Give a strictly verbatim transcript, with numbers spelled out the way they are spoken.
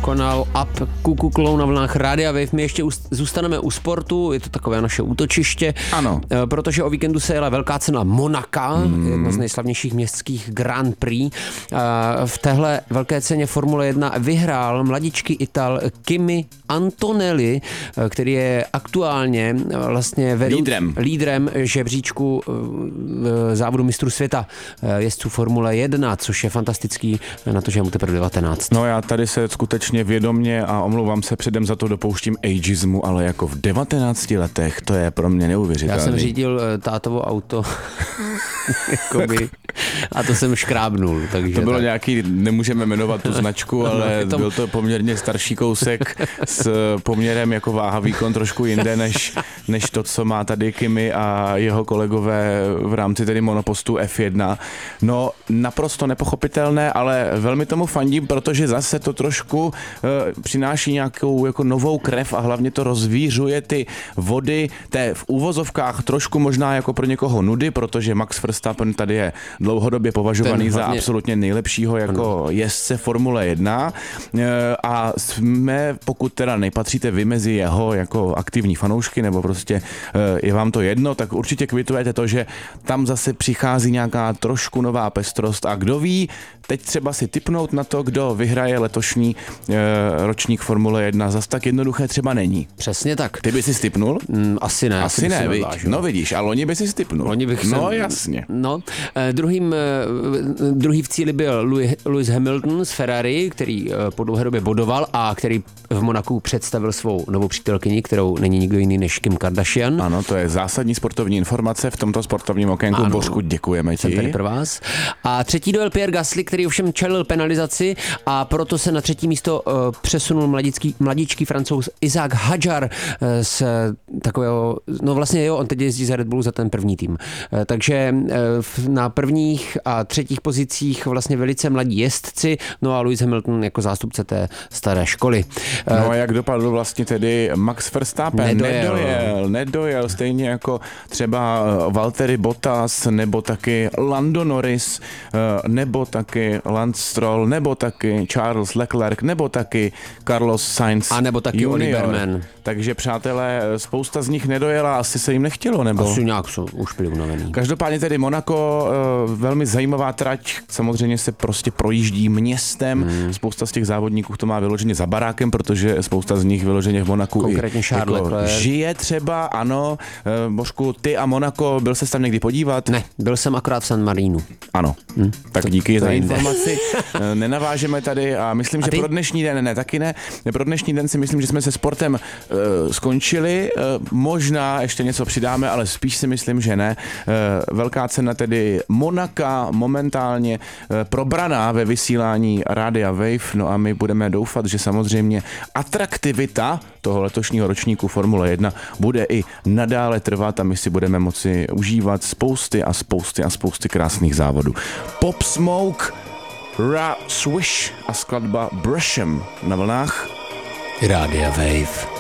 konal Up Kukuklou na vlnách Rádia Wave. My ještě zůstaneme u sportu, je to takové naše útočiště. Ano. Protože o víkendu se jela velká cena Monaka, mm. jedno z nejslavnějších městských Grand Prix. V téhle velké ceně Formule jedna vyhrál mladičký Ital Kimi Antonelli, který je aktuálně vlastně vedou, lídrem. lídrem žebříčku závodu mistrů světa jezdců Formule jedna, což je fantastický na to, že je mu teprve devatenáct. No já tady se skutečně vědomně a omlouvám se předem za to dopouštím ageismu, ale jako v devatenácti letech to je pro mě neuvěřitelné. Já jsem řídil tátovo auto jakoby, a to jsem škrábnul. Takže to bylo tak. nějaký, nemůžeme jmenovat tu značku, ale no, to... byl to poměrně starší kousek s poměrem jako váha výkon trošku jinde, než, než to, co má tady Kimi a jeho kolegové v rámci tedy monopostu F jedna. No naprosto nepochopitelné, ale velmi tomu fandím, protože zase to trošku e, přináší nějakou jako novou krev a hlavně to rozvířuje ty vody té v úvozovkách trošku možná jako pro někoho nudy, protože Max Verstappen tady je dlouhodobě považovaný hlavně... za absolutně nejlepšího jako ano. jezdce Formule jedna e, a jsme, pokud teda nepatříte vy mezi jeho jako aktivní fanoušky nebo prostě e, je vám to jedno, tak určitě kvitujete to, že tam zase přichází nějaká trošku nová pestrost a kdo ví, teď třeba si tipnout na to, kdo vyhraje letošní e, ročník Formule jedna, zas tak jednoduché třeba není. Přesně tak. Ty by si tipnul? Mm, asi ne. Asi, asi ne, viď? No vidíš, a loni by si tipnul. Loni bych no sem, jasně. No, eh, druhým, eh, druhý v cíli byl Louis, Lewis Hamilton z Ferrari, který eh, po dlouhé době bodoval a který v Monaku představil svou novou přítelkyni, kterou není nikdo jiný než Kim Kardashian. Ano, to je zásadní sportovní informace v tomto sportovním okénku. Ano, Božku, děkujeme ti. Jsem tady pro vás. A třetí dojel Pierre Gasly, který ovšem čelil penalizaci a proto se na třetí místo uh, přesunul mladický, mladičký Francouz Isaac Hadjar uh, z takového, no vlastně jo, on teď jezdí za Red Bullu za ten první tým. Uh, takže uh, na prvních a třetích pozicích vlastně velice mladí jezdci, no a Lewis Hamilton jako zástupce té staré školy. Uh, no a jak dopadl vlastně tedy Max Verstappen? Nedojel. Nedojel, nedojel, stejně jako třeba Valtteri Bottas, nebo taky Lando Norris, uh, nebo taky Lance Stroll, nebo taky Charles Leclerc, nebo taky Carlos Sainz a nebo taky junior. Oliver Mann. Takže přátelé, spousta z nich nedojela, asi se jim nechtělo, nebo? Asi nějak jsou už byli unavený. Každopádně tedy Monako, velmi zajímavá trať, samozřejmě se prostě projíždí městem, hmm. spousta z těch závodníků to má vyloženě za barákem, protože spousta z nich vyloženě v Monaku konkrétně i jako žije třeba, ano. Božku, ty a Monako, byl ses tam někdy podívat? Ne, byl jsem akorát v San Marínu. Ano, hmm. tak to, díky to za jinde. informaci. Nenavážeme tady a myslím, a že pro dnešní den, ne, taky ne, pro dnešní den si myslím, že jsme se sportem uh, skončili, uh, možná ještě něco přidáme, ale spíš si myslím, že ne. Uh, velká cena tedy Monaka momentálně uh, probraná ve vysílání Rádia Wave, no a my budeme doufat, že samozřejmě atraktivita toho letošního ročníku Formule jedna bude i nadále trvat a my si budeme moci užívat spousty a spousty a spousty krásných závodů. Pop Smoke, Ra Swish a skladba Brushem na vlnách Rádia Wave.